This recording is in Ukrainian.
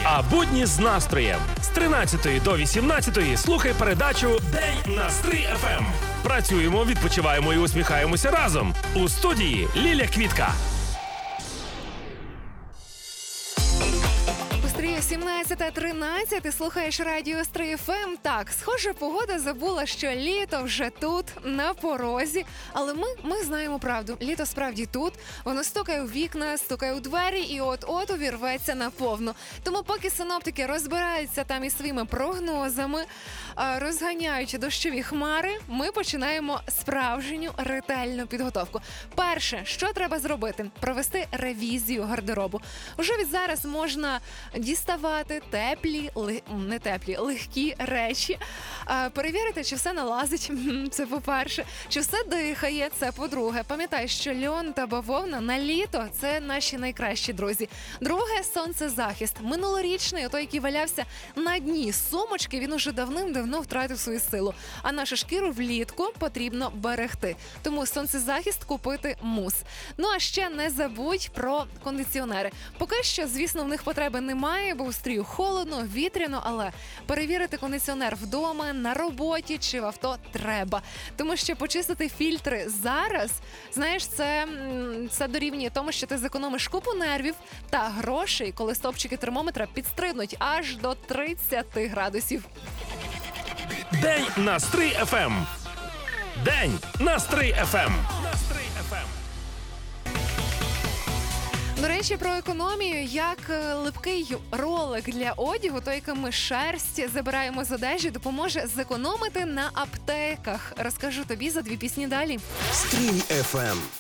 А будні з настроєм. З 13 до 18 слухай передачу «День на Стрий ФМ». Працюємо, відпочиваємо і усміхаємося разом. У студії Ліля Квітка. 17:13, ти слухаєш радіо Стрий ФМ. Так, схоже, погода забула, що літо вже тут, на порозі. Але ми знаємо правду. Літо справді тут, воно стукає у вікна, стукає у двері і от-от увірветься наповну. Тому поки синоптики розбираються там із своїми прогнозами, розганяючи дощові хмари, ми починаємо справжню ретельну підготовку. Перше, що треба зробити? Провести ревізію гардеробу. Уже від зараз можна діставати легкі речі, перевірити, чи все налазить, це по-перше, чи все дихає, це по-друге. Пам'ятай, що льон та бавовна на літо – це наші найкращі друзі. Друге – сонцезахист. Минулорічний, той, який валявся на дні сумочки, він уже давним-давно втратив свою силу. А нашу шкіру влітку потрібно берегти. Тому сонцезахист купити мус. Ну а ще не забудь про кондиціонери. Поки що, звісно, в них потреби немає, бо у стрію холодно, вітряно, але перевірити кондиціонер вдома, на роботі чи в авто треба. Тому що почистити фільтри зараз, знаєш, це дорівнює тому, що ти зекономиш купу нервів та грошей, коли стопчики термометра підстрибнуть аж до 30 градусів. День на Стрий ФМ. День на Стрий ФМ. До речі, про економію, як липкий ролик для одягу, той, яким ми шерсть забираємо з одежі, допоможе зекономити на аптеках. Розкажу тобі за 2 пісні далі. Стрий ФМ.